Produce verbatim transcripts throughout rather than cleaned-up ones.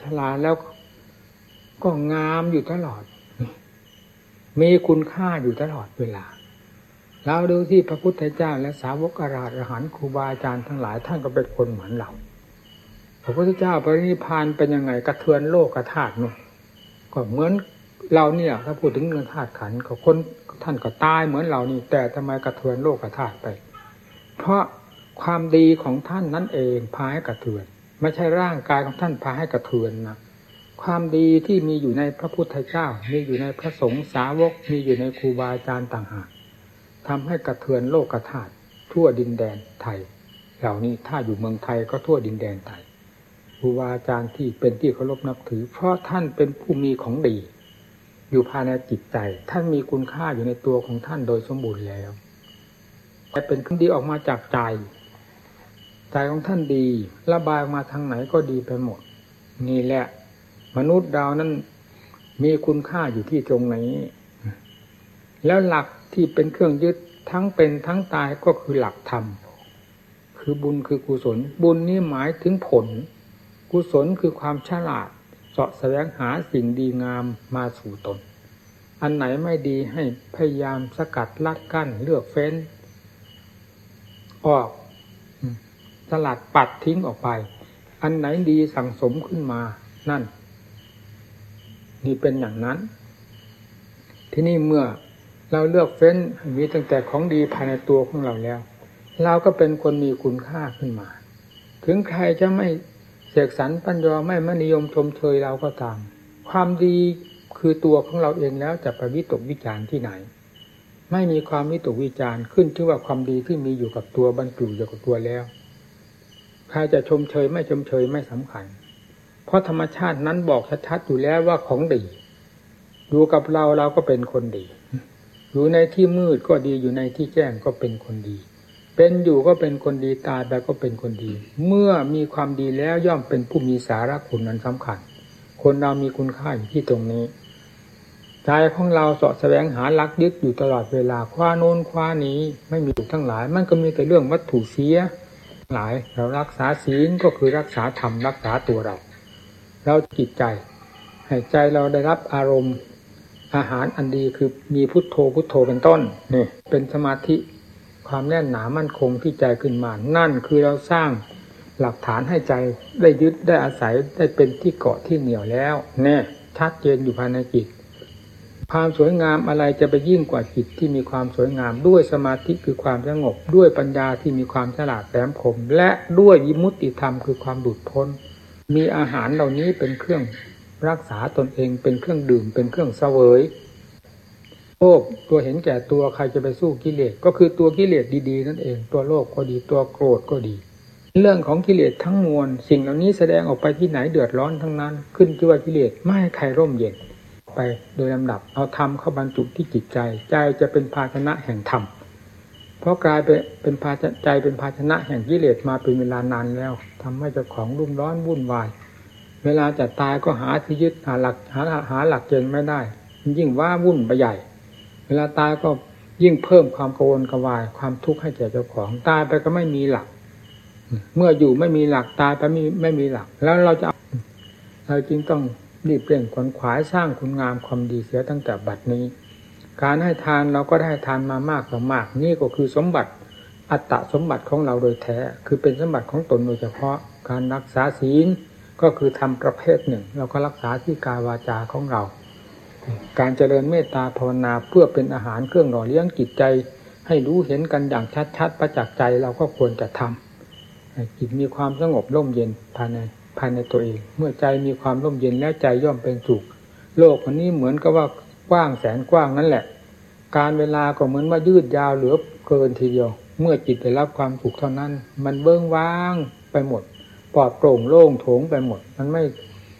ลาแล้วก็งามอยู่ตลอดมีคุณค่าอยู่ตลอดเวลาเราดูที่พระพุทธเจ้าและสาวกอรหันต์ครูบาอาจารย์ทั้งหลายท่านก็เป็นคนเหมือนเราพระพุทธเจ้าปรินิพพานเป็นยังไงกระเทือนโลกธาตุนู่นก็เหมือนเราเนี่ยถ้าพูดถึงเรื่องธาตุขันธ์ก็คนท่านก็ตายเหมือนเรานี่แต่ทำไมกระเทือนโลกธาตุไปเพราะความดีของท่านนั่นเองพาให้กระเทือนไม่ใช่ร่างกายของท่านพาให้กระเทือนนะความดีที่มีอยู่ในพระพุทธเจ้ามีอยู่ในพระสงฆ์สาวกมีอยู่ในครูบาอาจารย์ต่างหากทำให้กระเทือนโลกธาตุทั่วดินแดนไทยเหล่านี้ถ้าอยู่เมืองไทยก็ทั่วดินแดนไทยครูบาอาจารย์ที่เป็นที่เคารพนับถือเพราะท่านเป็นผู้มีของดีอยู่ภายในจิตใจท่านมีคุณค่าอยู่ในตัวของท่านโดยสมบูรณ์แล้วแต่เป็นคุณดีออกมาจากใจใจของท่านดีระบายออกมาทางไหนก็ดีไปหมดนี่แหละมนุษย์เรานั้นมีคุณค่าอยู่ที่ตรงนี้แล้วหลักที่เป็นเครื่องยึดทั้งเป็นทั้งตายก็คือหลักธรรมคือบุญคือกุศลบุญนี่หมายถึงผลกุศลคือความฉลาดเสาะแสวงหาสิ่งดีงามมาสู่ตนอันไหนไม่ดีให้พยายามสกัดลัดกั้นเลือกเฟ้นออกสลัดปัดทิ้งออกไปอันไหนดีสั่งสมขึ้นมานั่นนี่เป็นอย่างนั้นที่นี่เมื่อเราเลือกเฟ้นมีตั้งแต่ของดีภายในตัวของเราแล้วเราก็เป็นคนมีคุณค่าขึ้นมาถึงใครจะไม่เสกสรรปัญญาไม่มนิยมชมเชยเราก็ตามความดีคือตัวของเราเองแล้วจะไปวิตกวิจารณ์ที่ไหนไม่มีความวิตกวิจารณ์ขึ้นชื่อว่าความดีที่มีอยู่กับตัวบรรจุอยู่กับตัวแล้วใครจะชมเชยไม่ชมเชยไม่สำคัญเพราะธรรมชาตินั้นบอกชัดๆอยู่แล้วว่าของดีอยู่กับเราเราก็เป็นคนดีอยู่ในที่มืดก็ดีอยู่ในที่แจ้งก็เป็นคนดีเป็นอยู่ก็เป็นคนดีตายไปก็เป็นคนดีเมื่อมีความดีแล้วย่อมเป็นผู้มีสาระคุณนั้นสำคัญคนเรามีคุณค่าอยู่ที่ตรงนี้ใจของเราเสาะแสวงหาลักยึดอยู่ตลอดเวลาคว้าโน้นคว้านี้ไม่มีทั้งหลายมันก็มีแต่เรื่องวัตถุเสียหลายเรารักษาศีลก็คือรักษาธรรมรักษาตัวเราเราจิตใจให้ใจเราได้รับอารมณ์อาหารอันดีคือมีพุทโธพุทโธเป็นต้นนี่เป็นสมาธิความแน่นหนามั่นคงที่ใจขึ้นมานั่นคือเราสร้างหลักฐานให้ใจได้ยึดได้อาศัยได้เป็นที่เกาะที่เหนี่ยวแล้วแน่ชัดเจนอยู่ภายในจิตความสวยงามอะไรจะไปยิ่งกว่าจิตที่มีความสวยงามด้วยสมาธิคือความสงบด้วยปัญญาที่มีความฉลาดแหลมคมและด้วยวิมุตติธรรมคือความหลุดพ้นมีอาหารเหล่านี้เป็นเครื่องรักษาตนเองเป็นเครื่องดื่มเป็นเครื่องเสวยโลภตัวเห็นแก่ตัวใครจะไปสู้กิเลสก็คือตัวกิเลสดีๆนั่นเองตัวโลภก็ดีตัวโกรธก็ดีเรื่องของกิเลสทั้งมวลสิ่งเหล่านี้แสดงออกไปที่ไหนเดือดร้อนทั้งนั้นขึ้นชื่อว่ากิเลสไม่ให้ใครร่มเย็นไปโดยลำดับเอาธรรมเข้าบรรจุที่จิตใจใจจะเป็นภาชนะแห่งธรรมเพราะกลายไปเป็นภาชนะใจเป็นภาชนะแห่งกิเลสมาเป็นเวลานานแล้วทำให้เจ้าของรุ่มร้อนวุ่นวายเวลาจะตายก็หาที่ยึดหาหลักหาหาหลักเกณฑ์ไม่ได้ยิ่งว่าวุ่นไปใหญ่เวลาตายก็ยิ่งเพิ่มความกังวลกวายความทุกข์ให้แก่เจ้าของตายไปก็ไม่มีหลักเมื่ออยู่ไม่มีหลักตายไปไม่ไม่มีหลักแล้วเราจะเราจึงต้องรีบเร่งขวนขวายสร้างคุณงามความดีเสียตั้งแต่บัดนี้การให้ทานเราก็ได้ทานมามากต่อมากนี่ก็คือสมบัติอัตตสมบัติของเราโดยแท้คือเป็นสมบัติของตนโดยเฉพาะการรักษาศีลก็คือทำประเภทหนึ่งเราก็รักษาที่กายวาจาของเราการเจริญเมตตาภาวนาเพื่อเป็นอาหารเครื่องหล่อเลี้ยงจิตใจให้รู้เห็นกันอย่างชัดๆประจักษ์ใจเราก็ควรจะทำจิตมีความสงบร่มเย็นภายในภายในตัวเองเมื่อใจมีความร่มเย็นแล้วใจย่อมเป็นสุขโลกอันนี้เหมือนกับว่ากว้างแสนกว้างนั่นแหละการเวลาก็เหมือนว่ายืดยาวเหลือเกินทีเดียวเมื่อจิตได้รับความสุขเท่านั้นมันเบิ้งว่างไปหมดปลอดโปร่งโล่งโถงไปหมดมันไม่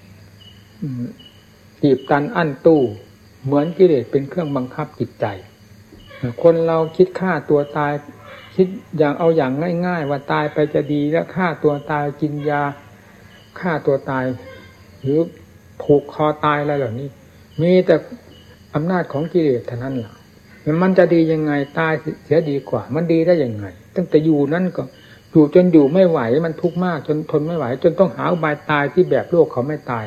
จีบตันอั้นตู้เหมือนกิเลสเป็นเครื่องบังคับจิตใจคนเราคิดฆ่าตัวตายคิดอย่างเอาอย่างง่ายๆว่าตายไปจะดีแล้วฆ่าตัวตายกินยาฆ่าตัวตายหรือผูกคอตายอะไรเหล่านี้มีแต่อำนาจของกิเลสเท่านั้นแหละมันจะดียังไงตายเสียดีกว่ามันดีได้ยังไงตั้งแต่อยู่นั่นก็อยู่จนอยู่ไม่ไหวมันทุกข์มากจนทนไม่ไหวจนต้องหาอุบายตายที่แบบโลกเขาไม่ตาย